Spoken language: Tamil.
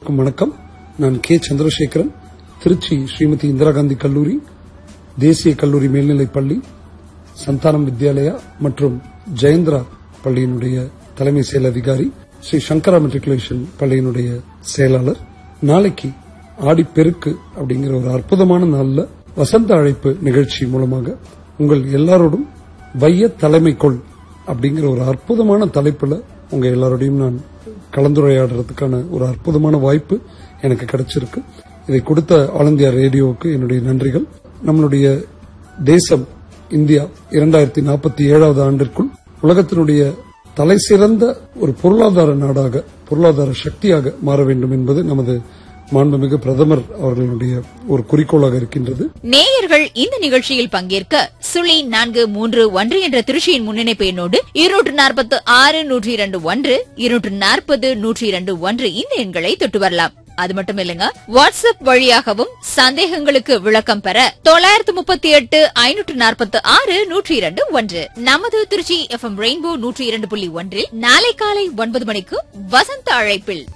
அனைவருக்கும் வணக்கம். நான் கே. சந்திரசேகரன், திருச்சி ஸ்ரீமதி இந்திரா காந்தி கல்லூரி, தேசிய கல்லூரி மேல்நிலைப் பள்ளி, சந்தானம் வித்யாலயா மற்றும் ஜெயந்திரா பள்ளியினுடைய தலைமை செயல் அதிகாரி, ஸ்ரீ சங்கரா மெட்ரிகுலேஷன் பள்ளியினுடைய செயலாளர். நாளைக்கு ஆடிப்பெருக்கு அப்படிங்கிற ஒரு அற்புதமான நாள்ல வசந்த அழைப்பு நிகழ்ச்சி மூலமாக உங்கள் எல்லாரோடும் வைய தலைமைக்குள் அப்படிங்கிற ஒரு அற்புதமான தலைப்புல உங்க எல்லாரோடையும் நான் கலந்துரையாடுறதுக்கான ஒரு அற்புதமான வாய்ப்பு எனக்கு கிடைச்சிருக்கு. இதை கொடுத்த ஆல் இந்தியா ரேடியோவுக்கு என்னுடைய நன்றிகள். நம்மளுடைய தேசம் இந்தியா 2047 ஆண்டிற்குள் உலகத்தினுடைய தலைசிறந்த ஒரு பொருளாதார நாடாக, பொருளாதார சக்தியாக மாற வேண்டும் என்பது நமது மாண்புமிகு பிரதமர் அவர்களுடைய ஒரு குறிக்கோளாக இருக்கின்றது. நேயர்கள் இந்த நிகழ்ச்சியில் பங்கேற்க 0431 என்ற திருச்சியின் முன்னிணைப்பு எண்ணோடு 246-102-1 240-102-1 இந்த எண்களை தொட்டு வரலாம். அது மட்டும் இல்லங்க, வாட்ஸ்அப் வழியாகவும் சந்தேகங்களுக்கு விளக்கம் பெற 938-546-102-1 நமது திருச்சி FM ரெயின்போ 102.1 நாளை காலை 9 மணிக்கு வசந்த அழைப்பில்